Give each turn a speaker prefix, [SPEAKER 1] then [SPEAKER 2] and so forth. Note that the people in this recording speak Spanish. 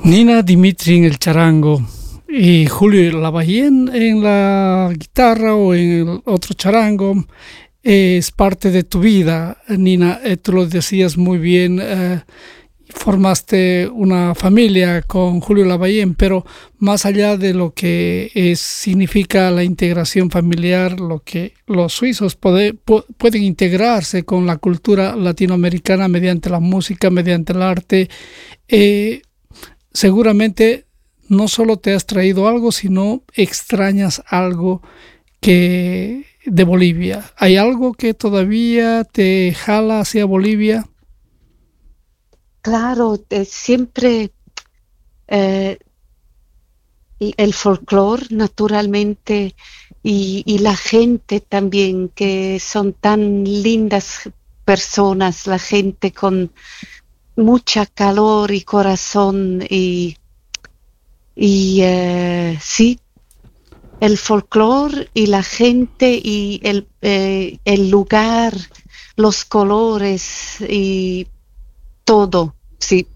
[SPEAKER 1] Nina Dimitri en el charango y Julio Lavallén en la guitarra o en el otro charango es parte de tu vida, Nina. Tú lo decías muy bien, formaste una familia con Julio Lavallén, pero más allá de lo que significa la integración familiar, lo que los suizos pueden integrarse con la cultura latinoamericana mediante la música, mediante el arte. eh, Seguramente no solo te has traído algo, sino extrañas algo que de Bolivia. ¿Hay algo que todavía te jala hacia Bolivia?
[SPEAKER 2] Claro, siempre eh, el folclore, naturalmente, y la gente también, que son tan lindas personas, la gente con mucha calor y corazón, y sí, el folclore y la gente y el lugar, los colores y todo, sí.